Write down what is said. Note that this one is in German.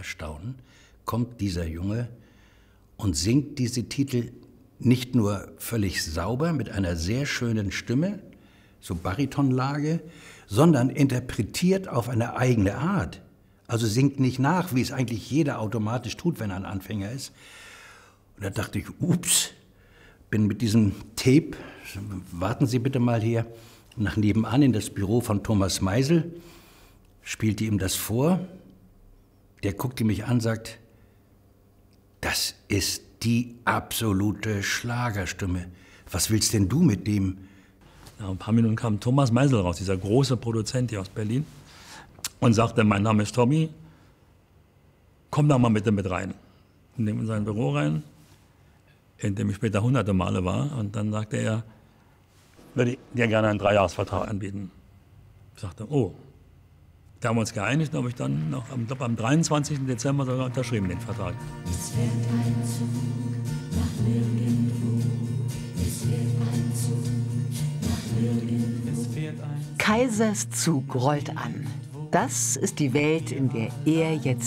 Erstaunen, kommt dieser Junge und singt diese Titel nicht nur völlig sauber mit einer sehr schönen Stimme, so Baritonlage, sondern interpretiert auf eine eigene Art. Also singt nicht nach, wie es eigentlich jeder automatisch tut, wenn er ein Anfänger ist. Und da dachte ich, ups, bin mit diesem Tape, warten Sie bitte mal hier, nach nebenan in das Büro von Thomas Meisel, spielte ihm das vor. Der guckte mich an, sagt, das ist die absolute Schlagerstimme. Was willst denn du mit dem? Nach ein paar Minuten kam Thomas Meisel raus, dieser große Produzent hier aus Berlin, und sagte, mein Name ist Tommy, komm da mal bitte mit rein. Und nehme in sein Büro rein, in dem ich später hunderte Male war. Und dann sagte er, würde ich dir gerne einen 3-Jahres-Vertrag anbieten. Ich sagte, oh. Da haben wir uns geeinigt, habe ich dann noch am 23. Dezember sogar unterschrieben, den Vertrag. Es fährt ein Zug nach nirgendwo. Es fährt ein Zug nach nirgendwo. Es fährt ein Kaisers Zug rollt an. Das ist die Welt, in der er jetzt